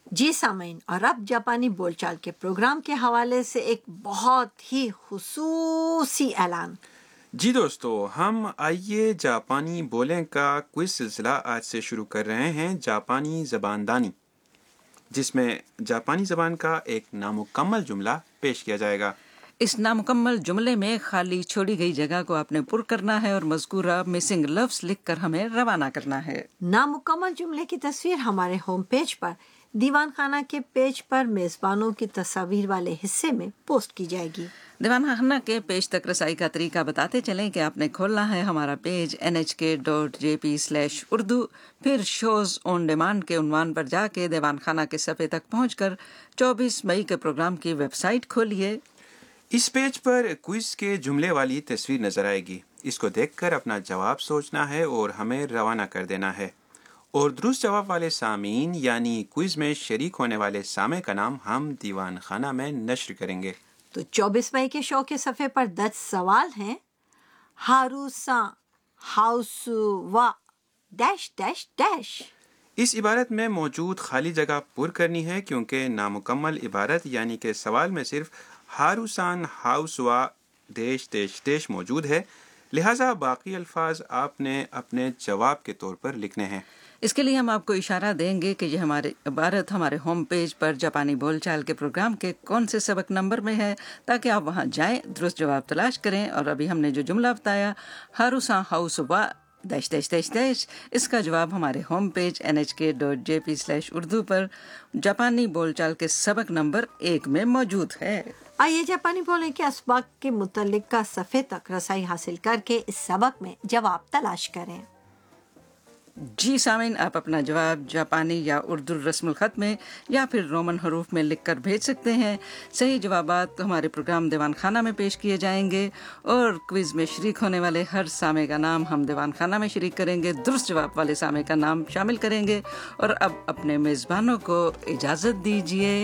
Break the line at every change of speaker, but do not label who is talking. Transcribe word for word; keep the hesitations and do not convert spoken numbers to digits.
جی سامعین، اور اب جاپانی بول چال کے پروگرام کے حوالے سے ایک بہت ہی خصوصی اعلان۔
جی دوستو، ہم آئیے جاپانی بولیں کا کوئز سلسلہ آج سے شروع کر رہے ہیں، جاپانی زبان دانی، جس میں جاپانی زبان کا ایک نامکمل جملہ پیش کیا جائے گا۔
اس نامکمل جملے میں خالی چھوڑی گئی جگہ کو آپ نے پر کرنا ہے اور مذکورہ مسنگ لفظ لکھ کر ہمیں روانہ کرنا ہے۔
نامکمل جملے کی تصویر ہمارے ہوم پیج پر دیوان خانہ کے پیج پر میزبانوں کی تصاویر والے حصے میں پوسٹ کی جائے گی۔
دیوان خانہ کے پیج تک رسائی کا طریقہ بتاتے چلیں کہ آپ نے کھولنا ہے ہمارا پیج این ایچ کے dot J P slash Urdu, پھر شوز آن ڈیمانڈ کے عنوان پر جا کے دیوان خانہ کے صفحے تک پہنچ کر چوبیس مئی کے پروگرام کی ویب سائٹ کھولیے۔
اس پیج پر کوئز کے جملے والی تصویر نظر آئے گی، اس کو دیکھ کر اپنا جواب سوچنا ہے اور ہمیں روانہ کر دینا ہے، اور درست جواب والے سامعین یعنی کوئز میں شریک ہونے والے سامع کا نام ہم دیوان خانہ میں نشر کریں گے۔
تو چوبیس مئی کے شو کے صفحے پر دس سوال ہیں۔ ہارو سان ہاؤس وا ڈیش ڈیش ڈیش۔
اس عبارت میں موجود خالی جگہ پر کرنی ہے کیونکہ نامکمل عبارت یعنی کہ سوال میں صرف ہارو سان ہاؤس وا دیش دیش دیش موجود ہے، لہٰذا باقی الفاظ آپ نے اپنے جواب کے طور پر لکھنے ہیں۔
اس کے لیے ہم آپ کو اشارہ دیں گے کہ یہ ہماری عبارت ہمارے ہوم پیج پر جاپانی بول چال کے پروگرام کے کون سے سبق نمبر میں ہے، تاکہ آپ وہاں جائیں، درست جواب تلاش کریں، اور ابھی ہم نے جو جملہ بتایا ہارو سان ہاؤس وا دیش دیش دیش دیش، اس کا جواب ہمارے ہوم پیج این ایچ کے dot J P slash Urdu پر جاپانی بول چال کے سبق نمبر ایک میں موجود ہے۔
آئیے جاپانی بولیں کے اسباق کے متعلق کا صفحے تک رسائی حاصل کر کے اس سبق میں جواب تلاش کریں۔
جی سامعین، آپ اپنا جواب جاپانی یا اردو رسم الخط میں یا پھر رومن حروف میں لکھ کر بھیج سکتے ہیں۔ صحیح جوابات ہمارے پروگرام دیوان خانہ میں پیش کیے جائیں گے، اور کوئز میں شریک ہونے والے ہر سامع کا نام ہم دیوان خانہ میں شریک کریں گے، درست جواب والے سامع کا نام شامل کریں گے۔ اور اب اپنے میزبانوں کو اجازت دیجیے۔